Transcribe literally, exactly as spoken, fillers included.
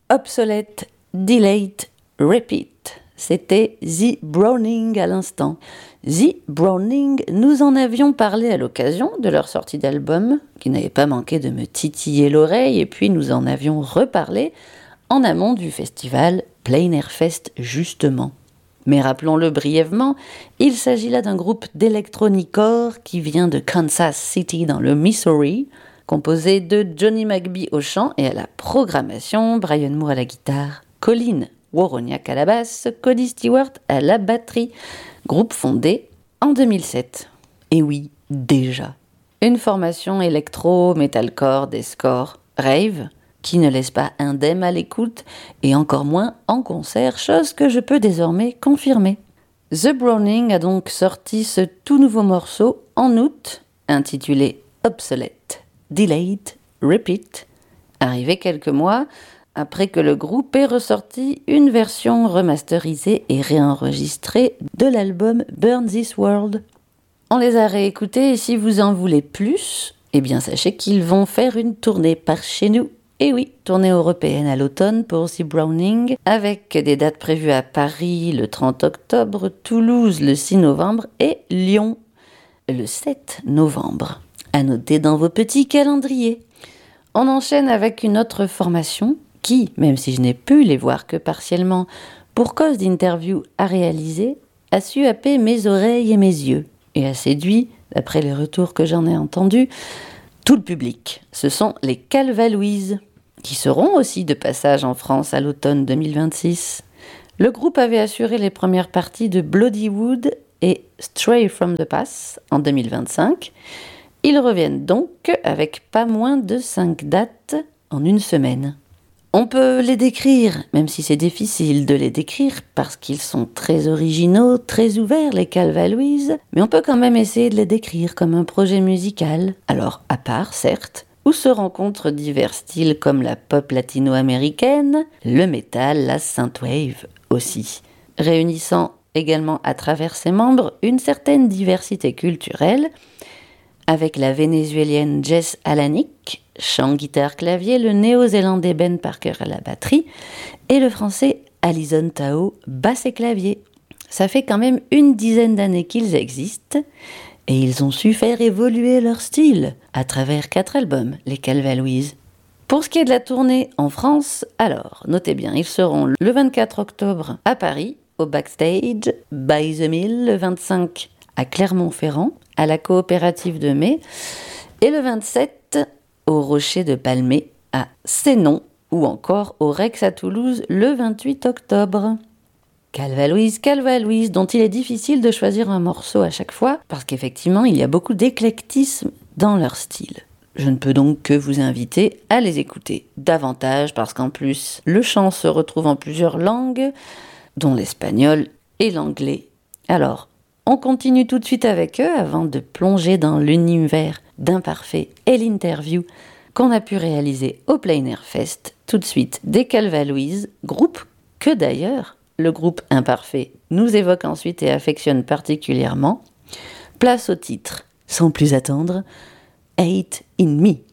Obsolete, Delayed, Repeat. C'était The Browning à l'instant. The Browning, nous en avions parlé à l'occasion de leur sortie d'album, qui n'avait pas manqué de me titiller l'oreille, et puis nous en avions reparlé en amont du festival Plein Air Fest justement. Mais rappelons-le brièvement, il s'agit là d'un groupe d'électronicore qui vient de Kansas City dans le Missouri, composé de Johnny McBee au chant et à la programmation, Brian Moore à la guitare, Colin Woroniak à la basse, Cody Stewart à la batterie, groupe fondé en deux mille sept. Et oui, déjà. Une formation électro, metalcore, deathcore, rave, qui ne laisse pas indemne à l'écoute et encore moins en concert, chose que je peux désormais confirmer. The Browning a donc sorti ce tout nouveau morceau en août, intitulé Obsolete, Delayed, Repeat, arrivé quelques mois après que le groupe ait ressorti une version remasterisée et réenregistrée de l'album Burn This World. On les a réécoutés et si vous en voulez plus, eh bien sachez qu'ils vont faire une tournée par chez nous. Et oui, tournée européenne à l'automne pour The Browning, avec des dates prévues à Paris le trente octobre, Toulouse le six novembre et Lyon le sept novembre. À noter dans vos petits calendriers. On enchaîne avec une autre formation qui, même si je n'ai pu les voir que partiellement pour cause d'interviews à réaliser, a su happer mes oreilles et mes yeux et a séduit, d'après les retours que j'en ai entendus, tout le public. Ce sont les Calva Louise, qui seront aussi de passage en France à l'automne deux mille vingt-six. Le groupe avait assuré les premières parties de Bloodywood et Stray from the Pass en deux mille vingt-cinq. Ils reviennent donc avec pas moins de cinq dates en une semaine. On peut les décrire, même si c'est difficile de les décrire parce qu'ils sont très originaux, très ouverts les Calva Louise, mais on peut quand même essayer de les décrire comme un projet musical, alors à part certes, où se rencontrent divers styles comme la pop latino-américaine, le metal, la synthwave aussi, réunissant également à travers ses membres une certaine diversité culturelle, avec la vénézuélienne Jess Alanik, chant, guitare, clavier, le néo-zélandais Ben Parker à la batterie, et le français Alison Tao, basse et clavier. Ça fait quand même une dizaine d'années qu'ils existent, et ils ont su faire évoluer leur style à travers quatre albums, les Calva Louise. Pour ce qui est de la tournée en France, alors, notez bien, ils seront le vingt-quatre octobre à Paris, au Backstage, by the Mill, le vingt-cinq à Clermont-Ferrand, à la coopérative de Mai, et le vingt-sept au Rocher de Palmé, à Sénon, ou encore au Rex à Toulouse, le vingt-huit octobre. Calva Louise, Calva Louise, dont il est difficile de choisir un morceau à chaque fois, parce qu'effectivement, il y a beaucoup d'éclectisme dans leur style. Je ne peux donc que vous inviter à les écouter davantage, parce qu'en plus, le chant se retrouve en plusieurs langues, dont l'espagnol et l'anglais. Alors, on continue tout de suite avec eux avant de plonger dans l'univers d'Imparfait et l'interview qu'on a pu réaliser au Plein Air Fest. Tout de suite, des Calva Louise, groupe que d'ailleurs le groupe Imparfait nous évoque ensuite et affectionne particulièrement. Place au titre, sans plus attendre, Hate in Me.